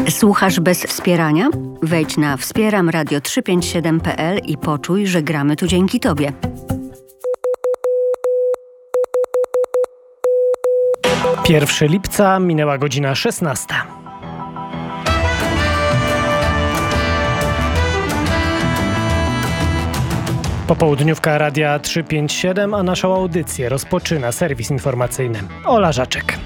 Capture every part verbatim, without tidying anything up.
Słuchasz bez wspierania? Wejdź na wspieram radio trzysta pięćdziesiąt siedem kropka p l i poczuj, że gramy tu dzięki Tobie. pierwszego lipca minęła godzina szesnasta. Popołudniówka Radia trzysta pięćdziesiąt siedem, a naszą audycję rozpoczyna serwis informacyjny. Ola Żaczek.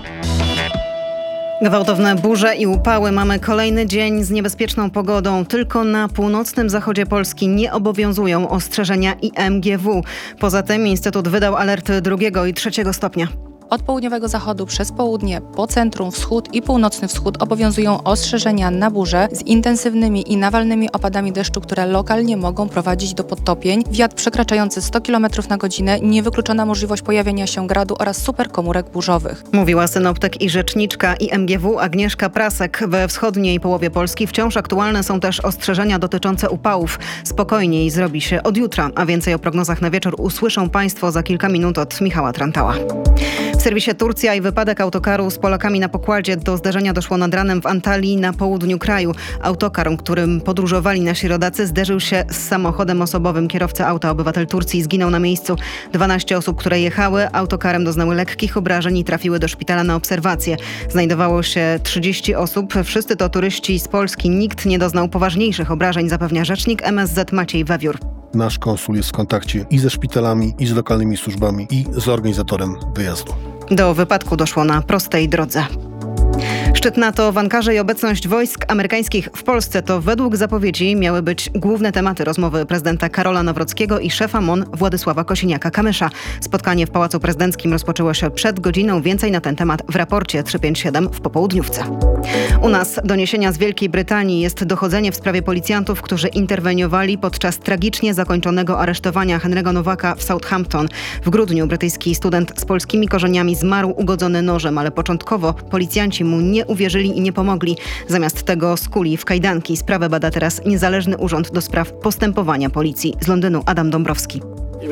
Gwałtowne burze i upały. Mamy kolejny dzień z niebezpieczną pogodą. Tylko na północnym zachodzie Polski nie obowiązują ostrzeżenia I M G W. Poza tym Instytut wydał alert drugiego i trzeciego stopnia. Od południowego zachodu przez południe, po centrum, wschód i północny wschód obowiązują ostrzeżenia na burze z intensywnymi i nawalnymi opadami deszczu, które lokalnie mogą prowadzić do podtopień. Wiatr przekraczający sto kilometrów na godzinę, niewykluczona możliwość pojawienia się gradu oraz superkomórek burzowych. Mówiła synoptyk i rzeczniczka I M G W Agnieszka Prasek. We wschodniej połowie Polski wciąż aktualne są też ostrzeżenia dotyczące upałów. Spokojniej zrobi się od jutra, a więcej o prognozach na wieczór usłyszą Państwo za kilka minut od Michała Trantała. W serwisie Turcja i wypadek autokaru z Polakami na pokładzie. Do zdarzenia doszło nad ranem w Antalii na południu kraju. Autokar, którym podróżowali nasi rodacy, zderzył się z samochodem osobowym. Kierowca auta, obywatel Turcji, zginął na miejscu. dwanaście osób, które jechały autokarem, doznały lekkich obrażeń i trafiły do szpitala na obserwację. Znajdowało się trzydzieści osób. Wszyscy to turyści z Polski. Nikt nie doznał poważniejszych obrażeń, zapewnia rzecznik M S Z Maciej Wewiór. Nasz konsul jest w kontakcie i ze szpitalami, i z lokalnymi służbami, i z organizatorem wyjazdu. Do wypadku doszło na prostej drodze. Szczyt NATO w Ankarze i obecność wojsk amerykańskich w Polsce to według zapowiedzi miały być główne tematy rozmowy prezydenta Karola Nawrockiego i szefa M O N Władysława Kosiniaka-Kamysza. Spotkanie w Pałacu Prezydenckim rozpoczęło się przed godziną. Więcej na ten temat w raporcie trzysta pięćdziesiąt siedem w popołudniówce. U nas doniesienia z Wielkiej Brytanii. Jest dochodzenie w sprawie policjantów, którzy interweniowali podczas tragicznie zakończonego aresztowania Henry'ego Nowaka w Southampton. W grudniu brytyjski student z polskimi korzeniami zmarł ugodzony nożem, ale początkowo policjanci mu nie uwierzyli i nie pomogli. Zamiast tego skuli w kajdanki. Sprawę bada teraz Niezależny Urząd do Spraw Postępowania Policji. Z Londynu Adam Dąbrowski.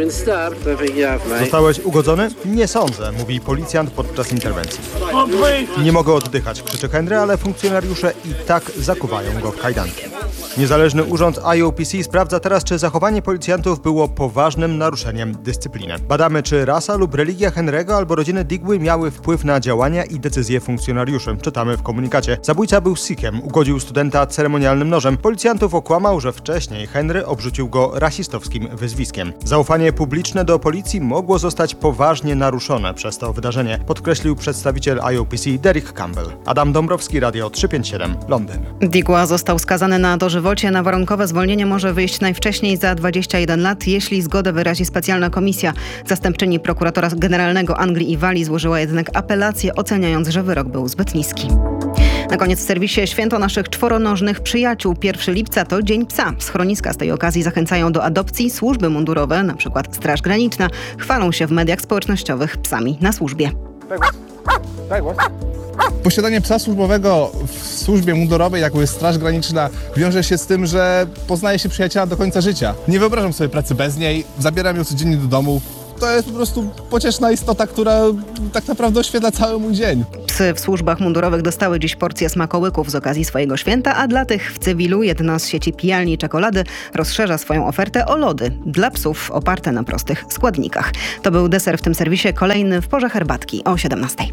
Zostałeś ugodzony? Nie sądzę, mówi policjant podczas interwencji. Nie mogę oddychać, krzyczy Henry, ale funkcjonariusze i tak zakuwają go w kajdanki. Niezależny Urząd I O P C sprawdza teraz, czy zachowanie policjantów było poważnym naruszeniem dyscypliny. Badamy, czy rasa lub religia Henry'ego albo rodziny Digby miały wpływ na działania i decyzje funkcjonariuszy. Czytamy w komunikacie. Zabójca był Sikhem, ugodził studenta ceremonialnym nożem. Policjantów okłamał, że wcześniej Henry obrzucił go rasistowskim wyzwiskiem. Zaufanie publiczne do policji mogło zostać poważnie naruszone przez to wydarzenie, podkreślił przedstawiciel I O P C Derek Campbell. Adam Dąbrowski, Radio trzysta pięćdziesiąt siedem, Londyn. Digła został skazany na dożywocie. Na warunkowe zwolnienie może wyjść najwcześniej za dwadzieścia jeden lat, jeśli zgodę wyrazi specjalna komisja. Zastępczyni prokuratora generalnego Anglii i Walii złożyła jednak apelację, oceniając, że wyrok był zbyt niski. Na koniec w serwisie Święto naszych czworonożnych przyjaciół. pierwszego lipca to Dzień Psa. Schroniska z tej okazji zachęcają do adopcji. Służby mundurowe, np. Straż Graniczna, chwalą się w mediach społecznościowych psami na służbie. Posiadanie psa służbowego w służbie mundurowej, jaką jest Straż Graniczna, wiąże się z tym, że poznaje się przyjaciela do końca życia. Nie wyobrażam sobie pracy bez niej, zabieram ją codziennie do domu. To jest po prostu pocieszna istota, która tak naprawdę oświetla cały mój dzień. Psy w służbach mundurowych dostały dziś porcję smakołyków z okazji swojego święta, a dla tych w cywilu jedna z sieci pijalni czekolady rozszerza swoją ofertę o lody dla psów oparte na prostych składnikach. To był deser w tym serwisie, kolejny w porze herbatki o siedemnastej.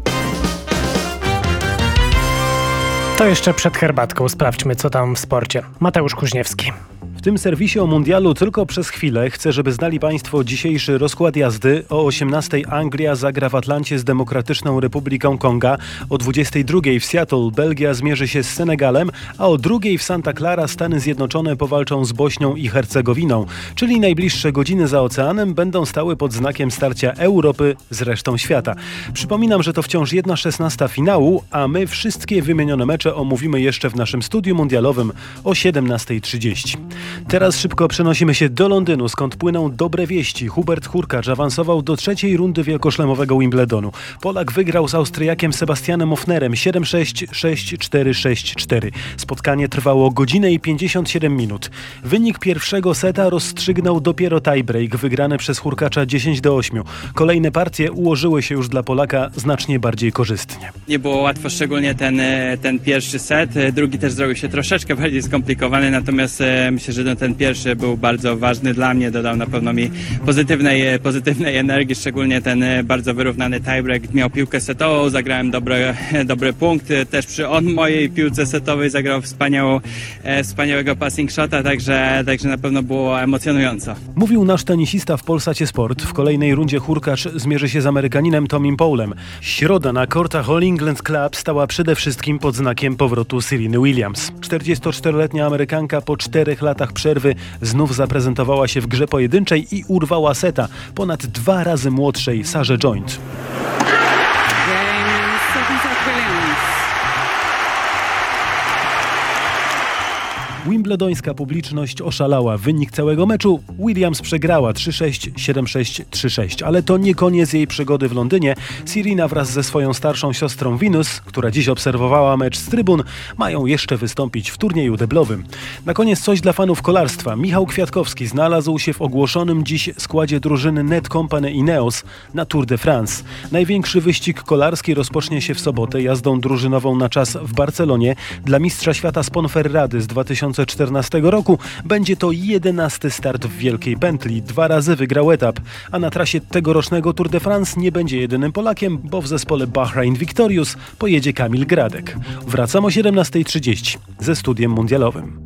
To jeszcze przed herbatką sprawdźmy, co tam w sporcie. Mateusz Kuźniewski. W tym serwisie o mundialu tylko przez chwilę chcę, żeby znali Państwo dzisiejszy rozkład jazdy. O osiemnastej Anglia zagra w Atlancie z Demokratyczną Republiką Konga. O dwudziestej drugiej w Seattle Belgia zmierzy się z Senegalem, a o drugiej w Santa Clara Stany Zjednoczone powalczą z Bośnią i Hercegowiną. Czyli najbliższe godziny za oceanem będą stały pod znakiem starcia Europy z resztą świata. Przypominam, że to wciąż jedna szesnasta finału, a my wszystkie wymienione mecze omówimy jeszcze w naszym studiu mundialowym o siedemnastej trzydzieści. Teraz szybko przenosimy się do Londynu, skąd płyną dobre wieści. Hubert Hurkacz awansował do trzeciej rundy wielkoszlemowego Wimbledonu. Polak wygrał z Austriakiem Sebastianem Ofnerem siedem sześć, sześć cztery, sześć cztery. Spotkanie trwało godzinę i pięćdziesiąt siedem minut. Wynik pierwszego seta rozstrzygnął dopiero tiebreak, wygrany przez Hurkacza dziesięć do ośmiu. Kolejne partie ułożyły się już dla Polaka znacznie bardziej korzystnie. Nie było łatwo, szczególnie ten, ten pierwszy set. Drugi też zrobił się troszeczkę bardziej skomplikowany, natomiast myślę, że ten pierwszy był bardzo ważny dla mnie. Dodał na pewno mi pozytywnej, pozytywnej energii, szczególnie ten bardzo wyrównany tiebreak. Miał piłkę setową, zagrałem dobre, dobre punkty. Też przy on mojej piłce setowej zagrał wspaniałą, wspaniałego passing shota, także, także na pewno było emocjonująco. Mówił nasz tenisista w Polsacie Sport. W kolejnej rundzie Hurkacz zmierzy się z Amerykaninem Tomim Powlem. Środa na kortach All England Club stała przede wszystkim pod znakiem powrotu Sereny Williams. czterdziestoczteroletnia Amerykanka po czterech latach przerwy znów zaprezentowała się w grze pojedynczej i urwała seta ponad dwa razy młodszej Sarze Joint. Wimbledońska publiczność oszalała. Wynik całego meczu: Williams przegrała trzy sześć, siedem sześć, trzy sześć. Ale to nie koniec jej przygody w Londynie. Serena wraz ze swoją starszą siostrą Venus, która dziś obserwowała mecz z trybun, mają jeszcze wystąpić w turnieju deblowym. Na koniec coś dla fanów kolarstwa. Michał Kwiatkowski znalazł się w ogłoszonym dziś składzie drużyny Net Company Ineos na Tour de France. Największy wyścig kolarski rozpocznie się w sobotę jazdą drużynową na czas w Barcelonie. Dla mistrza świata z Ponferrady z dwa tysiące czternastego roku będzie to jedenasty start w Wielkiej Pętli. Dwa razy wygrał etap, a na trasie tegorocznego Tour de France nie będzie jedynym Polakiem, bo w zespole Bahrain Victorious pojedzie Kamil Gradek. Wracam o siedemnasta trzydzieści ze studiem mundialowym.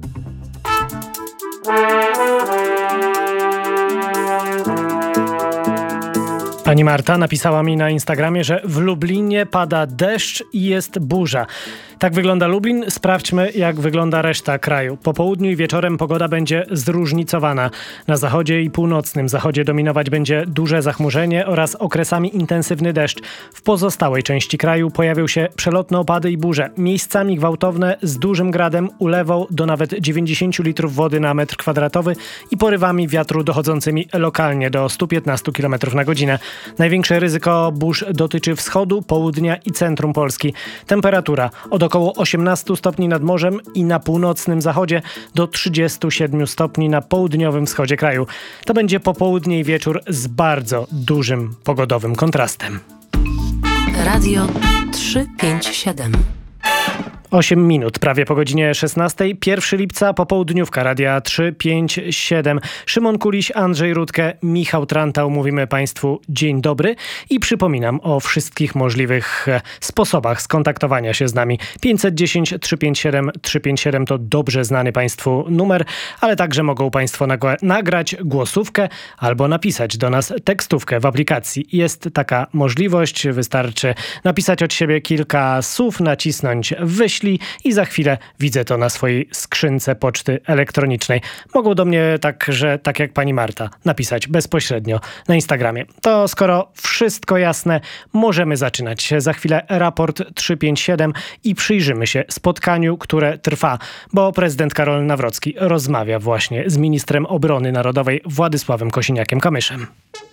Pani Marta napisała mi na Instagramie, że w Lublinie pada deszcz i jest burza. Tak wygląda Lublin. Sprawdźmy, jak wygląda reszta kraju. Po południu i wieczorem pogoda będzie zróżnicowana. Na zachodzie i północnym zachodzie dominować będzie duże zachmurzenie oraz okresami intensywny deszcz. W pozostałej części kraju pojawią się przelotne opady i burze. Miejscami gwałtowne z dużym gradem, ulewą do nawet dziewięćdziesiąt litrów wody na metr kwadratowy i porywami wiatru dochodzącymi lokalnie do stu piętnastu kilometrów na godzinę. Największe ryzyko burz dotyczy wschodu, południa i centrum Polski. Temperatura od około osiemnastu stopni nad morzem i na północnym zachodzie do trzydziestu siedmiu stopni na południowym wschodzie kraju. To będzie popołudnie i wieczór z bardzo dużym pogodowym kontrastem. Radio trzysta pięćdziesiąt siedem. osiem minut, prawie po godzinie szesnastej. pierwszego lipca, popołudniówka Radia trzysta pięćdziesiąt siedem. Szymon Kuliś, Andrzej Rutkę, Michał Trantał. Mówimy Państwu dzień dobry i przypominam o wszystkich możliwych sposobach skontaktowania się z nami. pięćset dziesięć, trzysta pięćdziesiąt siedem, trzysta pięćdziesiąt siedem to dobrze znany Państwu numer, ale także mogą Państwo nagła- nagrać głosówkę albo napisać do nas tekstówkę w aplikacji. Jest taka możliwość, wystarczy napisać od siebie kilka słów, nacisnąć wyślij i za chwilę widzę to na swojej skrzynce poczty elektronicznej. Mogą do mnie także, tak jak pani Marta, napisać bezpośrednio na Instagramie. To skoro wszystko jasne, możemy zaczynać. Za chwilę raport trzysta pięćdziesiąt siedem i przyjrzymy się spotkaniu, które trwa, bo prezydent Karol Nawrocki rozmawia właśnie z ministrem obrony narodowej Władysławem Kosiniakiem-Kamyszem.